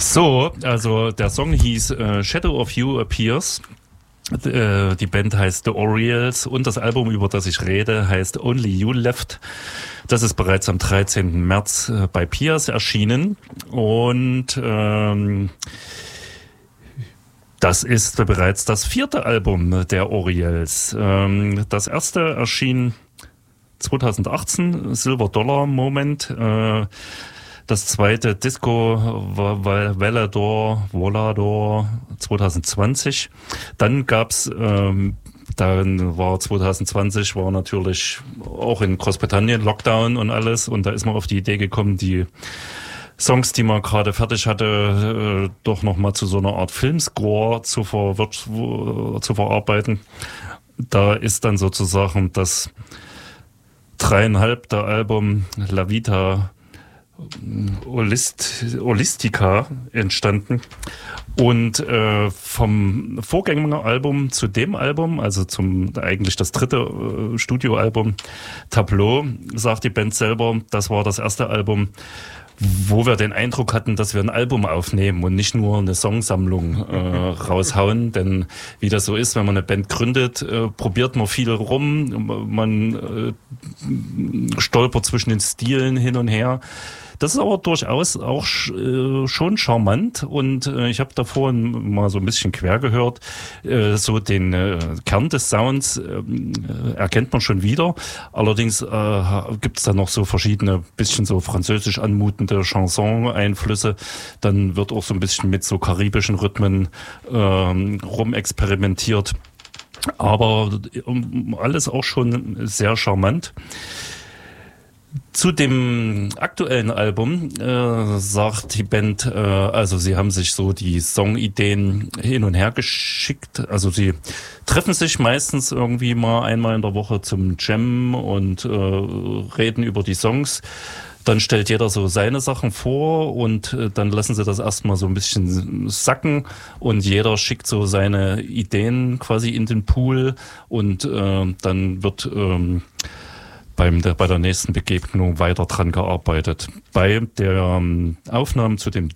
So, also der Song hieß Shadow of You Appears. Die Band heißt The Orioles und das Album, über das ich rede, heißt Only You Left. Das ist bereits am 13. März bei Piers erschienen und das ist bereits das 4. Album der Orioles. Das erste erschien 2018, Silver Dollar Moment. Das zweite Disco Volador 2020. Dann gab's, dann war 2020 war natürlich auch in Großbritannien Lockdown und alles und da ist man auf die Idee gekommen, die Songs, die man gerade fertig hatte, doch nochmal zu so einer Art Filmscore zu verarbeiten. Da ist dann sozusagen das 3,5. Album La Vita Holistica entstanden und vom Vorgängeralbum zu dem Album, also zum eigentlich das 3. Studioalbum Tableau, sagt die Band selber, das war das erste Album, wo wir den Eindruck hatten, dass wir ein Album aufnehmen und nicht nur eine Songsammlung raushauen. Denn wie das so ist, wenn man eine Band gründet, probiert man viel rum, man stolpert zwischen den Stilen hin und her. Das ist aber durchaus auch schon charmant und ich habe davor mal so ein bisschen quer gehört, so den Kern des Sounds erkennt man schon wieder. Allerdings gibt es da noch so verschiedene, bisschen so französisch anmutende Chanson-Einflüsse. Dann wird auch so ein bisschen mit so karibischen Rhythmen rumexperimentiert. Aber alles auch schon sehr charmant. Zu dem aktuellen Album sagt die Band, also sie haben sich so die Songideen hin und her geschickt. Also sie treffen sich meistens irgendwie mal einmal in der Woche zum Jam und reden über die Songs. Dann stellt jeder so seine Sachen vor und dann lassen sie das erstmal so ein bisschen sacken und jeder schickt so seine Ideen quasi in den Pool und dann wird bei der nächsten Begegnung weiter dran gearbeitet. Bei der Aufnahmen zu dem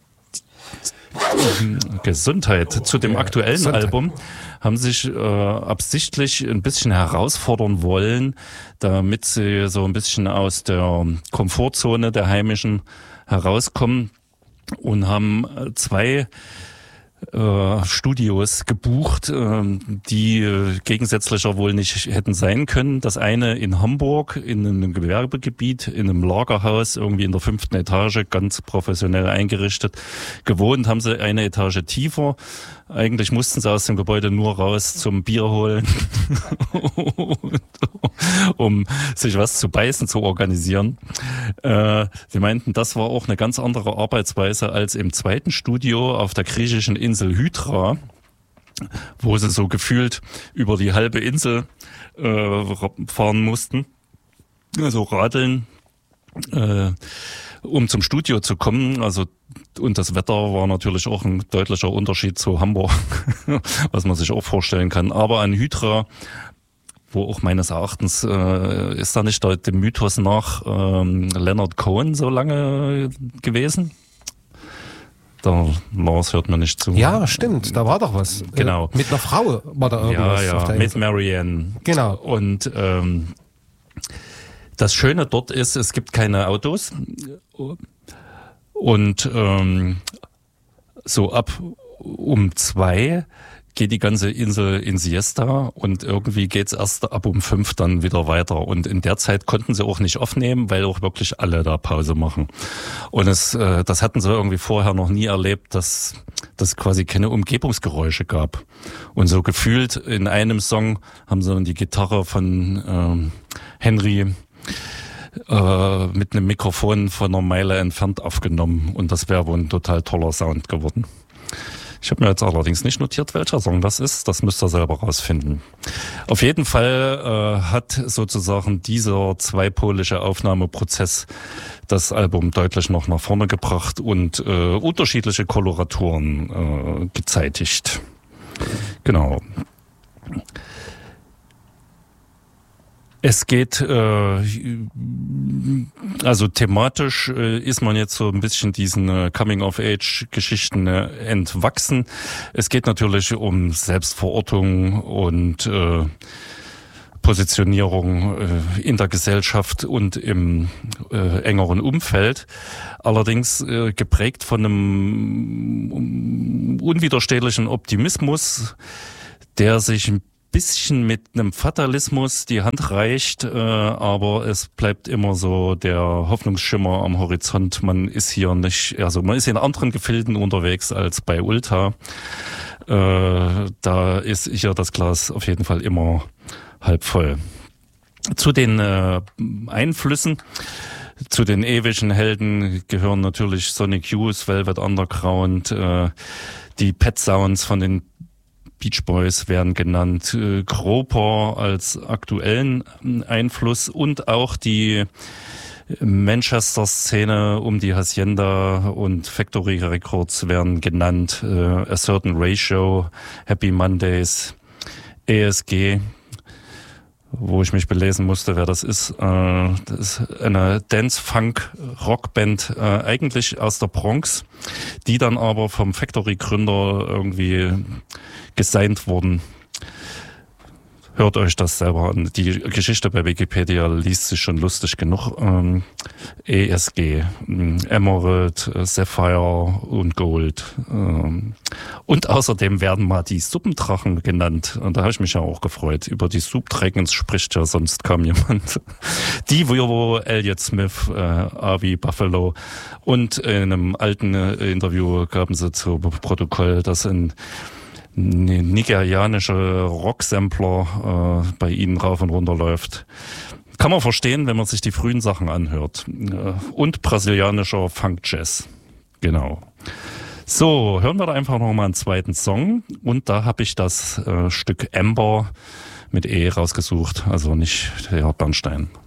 zu dem aktuellen Album haben sich absichtlich ein bisschen herausfordern wollen, damit sie so ein bisschen aus der Komfortzone der Heimischen herauskommen und haben 2 Studios gebucht, die gegensätzlicher wohl nicht hätten sein können. Das eine in Hamburg, in einem Gewerbegebiet, in einem Lagerhaus, irgendwie in der 5. Etage, ganz professionell eingerichtet. Gewohnt haben sie eine Etage tiefer. Eigentlich mussten sie aus dem Gebäude nur raus zum Bier holen, um sich was zu beißen zu organisieren. Sie meinten, das war auch eine ganz andere Arbeitsweise als im 2. Studio auf der griechischen Insel Hydra, wo sie so gefühlt über die halbe Insel fahren mussten, also radeln, um zum Studio zu kommen. Also und das Wetter war natürlich auch ein deutlicher Unterschied zu Hamburg, was man sich auch vorstellen kann. Aber an Hydra, wo auch meines Erachtens ist da nicht dem Mythos nach Leonard Cohen so lange gewesen? Der Lars hört mir nicht zu. Ja, stimmt, da war doch was. Genau. Mit einer Frau war da irgendwas. Ja, mit Marianne. Genau. Und das Schöne dort ist, es gibt keine Autos. Und so ab um 2 geht die ganze Insel in Siesta und irgendwie geht's erst ab um 5 dann wieder weiter. Und in der Zeit konnten sie auch nicht aufnehmen, weil auch wirklich alle da Pause machen. Und das hatten sie irgendwie vorher noch nie erlebt, dass es quasi keine Umgebungsgeräusche gab. Und so gefühlt in einem Song haben sie dann die Gitarre von Henry mit einem Mikrofon von einer Meile entfernt aufgenommen und das wäre wohl ein total toller Sound geworden. Ich habe mir jetzt allerdings nicht notiert, welcher Song das ist. Das müsst ihr selber rausfinden. Auf jeden Fall hat sozusagen dieser zweipolige Aufnahmeprozess das Album deutlich noch nach vorne gebracht und unterschiedliche Koloraturen gezeitigt. Genau. Es geht, also thematisch ist man jetzt so ein bisschen diesen Coming-of-Age-Geschichten entwachsen. Es geht natürlich um Selbstverortung und Positionierung in der Gesellschaft und im engeren Umfeld. Allerdings geprägt von einem unwiderstehlichen Optimismus, der sich ein bisschen mit einem Fatalismus die Hand reicht, aber es bleibt immer so der Hoffnungsschimmer am Horizont. Man ist hier nicht, also man ist in anderen Gefilden unterwegs als bei Ulta. Da ist hier das Glas auf jeden Fall immer halb voll. Zu den Einflüssen, zu den ewigen Helden gehören natürlich Sonic Youth, Velvet Underground, die Pet Sounds von den Beach Boys werden genannt, Groper als aktuellen Einfluss und auch die Manchester-Szene um die Hacienda und Factory Records werden genannt, A Certain Ratio, Happy Mondays, ESG, wo ich mich belesen musste, wer das ist. Das ist eine Dance-Funk-Rockband, eigentlich aus der Bronx, die dann aber vom Factory-Gründer irgendwie gesigned wurden. Hört euch das selber an. Die Geschichte bei Wikipedia liest sich schon lustig genug. ESG, Emerald, Sapphire und Gold. Und außerdem werden mal die Suppendrachen genannt. Und da habe ich mich ja auch gefreut. Über die Soup Dragons spricht ja sonst kaum jemand. Die, wo Elliott Smith, Avi Buffalo und in einem alten Interview gaben sie zu Protokoll, dass ein nigerianischer Rocksampler bei ihnen rauf und runter läuft. Kann man verstehen, wenn man sich die frühen Sachen anhört. Und brasilianischer Funk-Jazz. Genau. So, hören wir da einfach noch mal einen zweiten Song. Und da habe ich das Stück Amber mit E rausgesucht, also nicht der Bernstein.